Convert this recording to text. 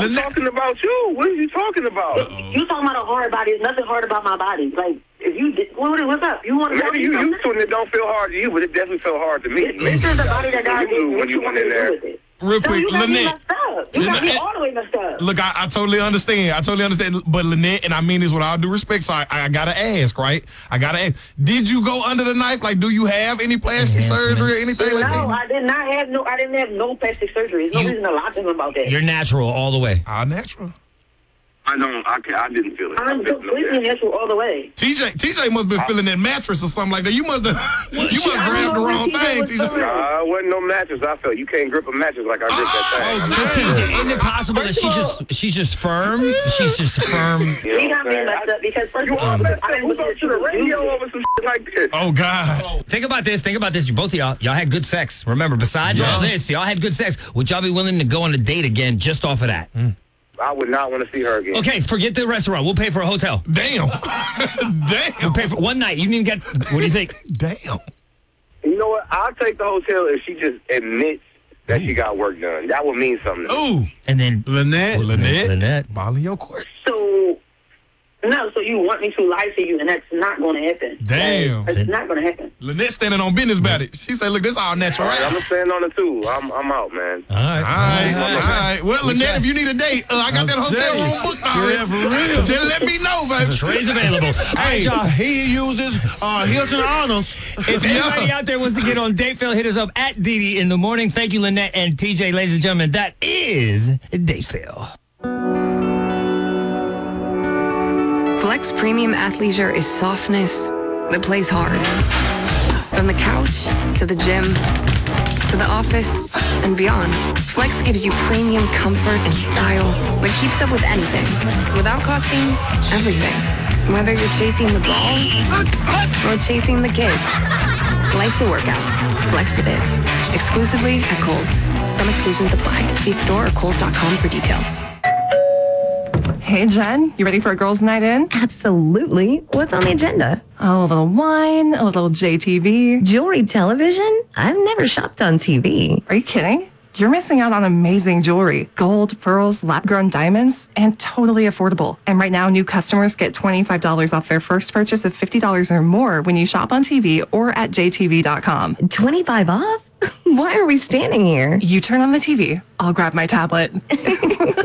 I'm talking about you. What are you talking about? You talking about a hard body. There's nothing hard about my body. Like, if you did, what's up? You want to Maybe you used to it and it don't feel hard to you, but it definitely felt hard to me. This is the body that God gave me. What you want me to do with it? Real quick, you got me Lynette. messed up. You got me all the way messed up. Look, I totally understand. But Lynette, and I mean this with all due respect, so I gotta ask, right? I gotta ask. Did you go under the knife? Like, do you have any plastic surgery or anything like that? No, I did not have I didn't have no plastic surgery. There's no reason to lie to him about that. You're natural all the way. All natural. I didn't feel it. I'm completely natural all the way. TJ must have been feeling that mattress or something like that. You must have grabbed the wrong thing, TJ. Nah, it wasn't no mattress. I felt you can't grip a mattress like I grip that thing. TJ, isn't it possible that she's just firm? She's just firm. He got me messed up because first of all, I didn't listen to the radio over some shit like this. Oh God. Think about this. Both of y'all had good sex. Remember, besides all this, y'all had good sex. Would y'all be willing to go on a date again just off of that? I would not want to see her again. Okay, forget the restaurant. We'll pay for a hotel. Damn. Damn. We'll pay for one night. You didn't get. What do you think? Damn. You know what? I'll take the hotel if she just admits that she got work done. That would mean something to me. Ooh. And then Lynette. Ball in your court. So you want me to lie to you, and that's not going to happen. Damn. It's not going to happen. Lynette standing on business about it. She said, look, this all natural. All right, I'm going to stand on it, too. I'm out, man. All right. Well, Lynette, if you need a date, I got that hotel room booked already. Yeah, for real. Just let me know, baby. Trey's available. Hey, y'all. He uses Hilton Honors. If anybody out there wants to get on Date Fail, hit us up at Didi in the morning. Thank you, Lynette and TJ, ladies and gentlemen. That is Date Fail. Flex Premium Athleisure is softness that plays hard. From the couch to the gym to the office and beyond, Flex gives you premium comfort and style that keeps up with anything without costing everything. Whether you're chasing the ball or chasing the kids, life's a workout. Flex with it. Exclusively at Kohl's. Some exclusions apply. See store or Kohls.com for details. Hey, Jen, you ready for a girls' night in? Absolutely. What's on the agenda? Oh, a little wine, a little JTV. Jewelry television? I've never shopped on TV. Are you kidding? You're missing out on amazing jewelry. Gold, pearls, lab-grown diamonds, and totally affordable. And right now, new customers get $25 off their first purchase of $50 or more when you shop on TV or at jtv.com. 25 off? Why are we standing here? You turn on the TV. I'll grab my tablet.